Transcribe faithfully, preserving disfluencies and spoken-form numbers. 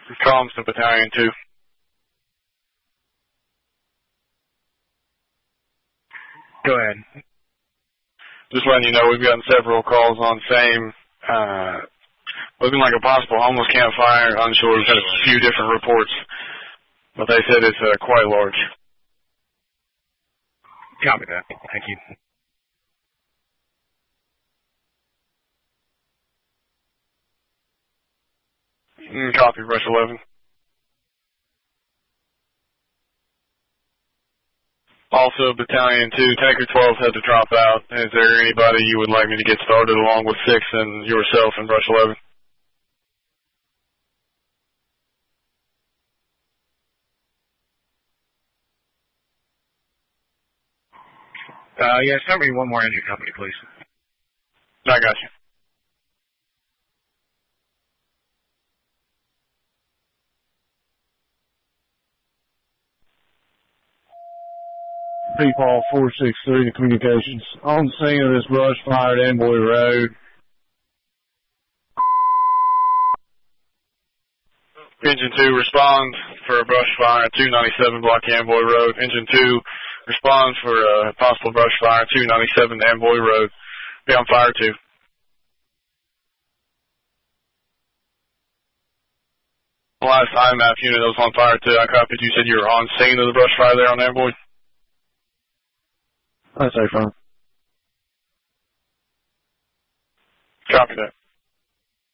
Comms to Battalion two. Go ahead. Just letting you know, we've gotten several calls on same, uh, looking like a possible homeless campfire. Unsure. We've had a few different reports, but they said it's uh, quite large. Copy that. Thank you. Mm, copy, Rush eleven. Also, Battalion two, Tanker twelve had to drop out. Is there anybody you would like me to get started along with six and yourself and Rush eleven? Uh, yeah, send me one more engine company, please. I got you. P-Paul four six three to communications. On scene of this brush fire at Amboy Road. Engine two, respond for a brush fire, two ninety-seven block Amboy Road. Engine two, respond for a possible brush fire, two ninety-seven Amboy Road. Be on fire two. Last I M A P unit that was on fire two, I copied. You said you were on scene of the brush fire there on Amboy? That's affirmative. Copy that.